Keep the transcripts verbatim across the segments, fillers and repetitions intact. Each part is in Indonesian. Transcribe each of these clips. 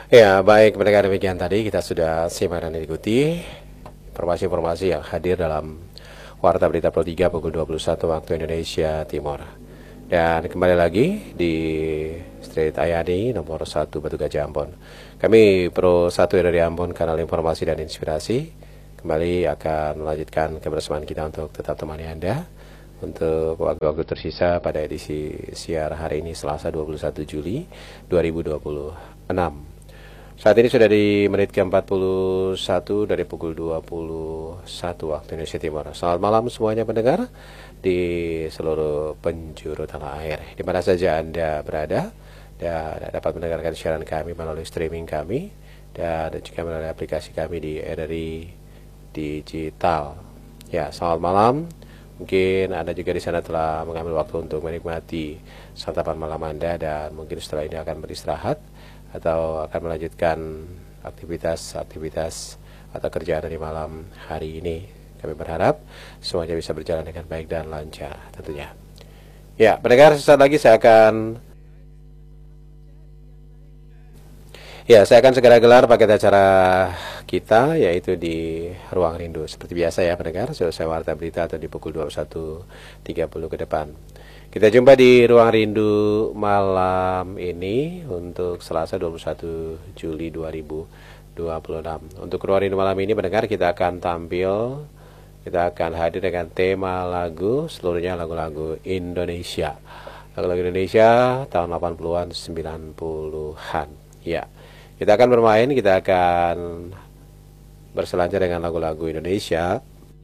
Ya, baik, mendengar demikian tadi kita sudah simak dan ikuti informasi-informasi yang hadir dalam Warta Berita Pro tiga pukul dua puluh satu waktu Indonesia Timur. Dan kembali lagi di Street Ayani nomor satu Batu Gajah Ambon. Kami Pro satu dari Ambon, kanal informasi dan inspirasi, kembali akan melanjutkan kebersamaan kita untuk tetap temani Anda untuk waktu-waktu tersisa pada edisi siar hari ini Selasa dua puluh satu Juli dua ribu dua puluh enam. Saat ini sudah di menit ke empat puluh satu dari pukul dua puluh satu waktu Indonesia Timur. Selamat malam semuanya pendengar di seluruh penjuru tanah air, di mana saja Anda berada, dan dapat mendengarkan siaran kami melalui streaming kami dan juga melalui aplikasi kami di R R I Digital. Ya, selamat malam. Mungkin Anda juga di sana telah mengambil waktu untuk menikmati santapan malam Anda, dan mungkin setelah ini akan beristirahat atau akan melanjutkan aktivitas-aktivitas atau kerjaan di malam hari ini. Kami berharap semuanya bisa berjalan dengan baik dan lancar tentunya. Ya, pendengar, sesaat lagi saya akan Ya, saya akan segera gelar paket acara kita, yaitu di Ruang Rindu. Seperti biasa ya pendengar, selesai Warta Berita atau di pukul dua puluh satu tiga puluh ke depan. Kita jumpa di Ruang Rindu malam ini untuk Selasa dua puluh satu Juli dua ribu dua puluh enam. Untuk Ruang Rindu malam ini pendengar, kita akan tampil, kita akan hadir dengan tema lagu, seluruhnya lagu-lagu Indonesia. Lagu-lagu Indonesia tahun delapan puluhan, sembilan puluhan. Ya, kita akan bermain, kita akan berselancar dengan lagu-lagu Indonesia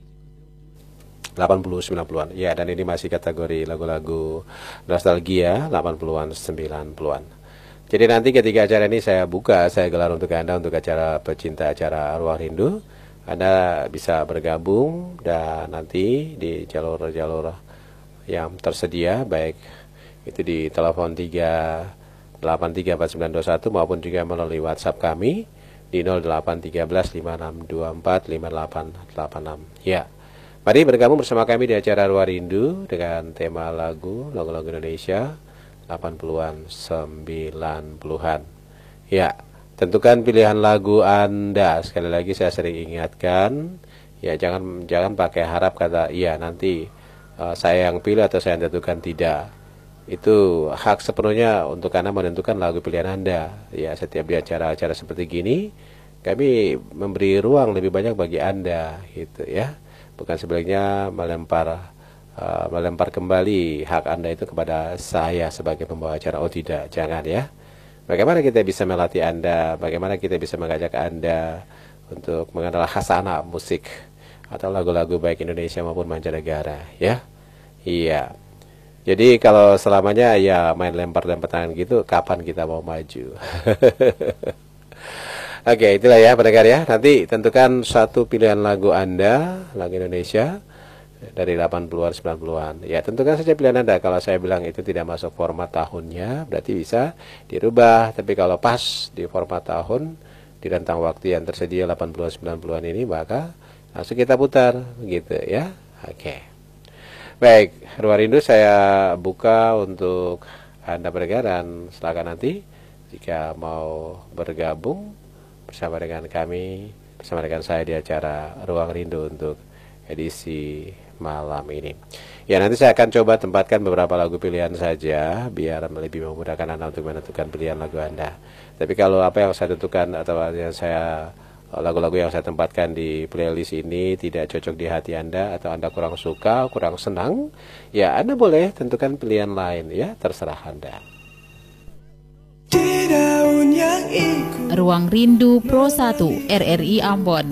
delapan puluh sembilan puluhan. Ya, dan ini masih kategori lagu-lagu nostalgia delapan puluhan, sembilan puluhan. Jadi nanti ketika acara ini saya buka, saya gelar untuk Anda, untuk acara pecinta acara Ruang Rindu, Anda bisa bergabung dan nanti di jalur-jalur yang tersedia, baik itu di telepon tiga delapan tiga empat sembilan dua satu maupun juga melalui WhatsApp kami di nol delapan tiga belas lima enam dua empat lima delapan delapan enam. Ya, mari bergabung bersama kami di acara Ruang Rindu dengan tema lagu, lagu-lagu Indonesia delapan puluhan, sembilan puluhan. Ya, tentukan pilihan lagu Anda. Sekali lagi saya sering ingatkan, ya jangan jangan pakai harap kata iya nanti uh, saya yang pilih atau saya yang tentukan. Tidak. Itu hak sepenuhnya untuk Anda menentukan lagu pilihan Anda. Ya, setiap di acara-acara seperti gini, kami memberi ruang lebih banyak bagi Anda, gitu ya. Bukan sebaliknya melempar uh, melempar kembali hak Anda itu kepada saya sebagai pembawa acara. Oh tidak, jangan ya. Bagaimana kita bisa melatih Anda, bagaimana kita bisa mengajak Anda untuk mengenal khasanah musik atau lagu-lagu baik Indonesia maupun mancanegara, ya. Iya. Jadi kalau selamanya ya main lempar dan tangan gitu, kapan kita mau maju? Oke, itulah ya pendengar ya. Nanti tentukan satu pilihan lagu Anda, lagu Indonesia dari delapan puluhan, sembilan puluhan. Ya, tentukan saja pilihan Anda. Kalau saya bilang itu tidak masuk format tahunnya, berarti bisa dirubah. Tapi kalau pas di format tahun, di rentang waktu yang tersedia delapan puluhan, sembilan puluhan ini, maka langsung kita putar gitu ya. Oke. Baik, Ruang Rindu saya buka untuk Anda pendengar, dan silakan nanti jika mau bergabung bersama dengan kami, bersama dengan saya di acara Ruang Rindu untuk edisi malam ini. Ya, nanti saya akan coba tempatkan beberapa lagu pilihan saja biar lebih memudahkan Anda untuk menentukan pilihan lagu Anda. Tapi kalau apa yang saya tentukan atau yang saya lagu-lagu yang saya tempatkan di playlist ini tidak cocok di hati Anda, atau Anda kurang suka, kurang senang, ya Anda boleh tentukan pilihan lain, ya terserah Anda. Ruang Rindu Pro satu R R I Ambon.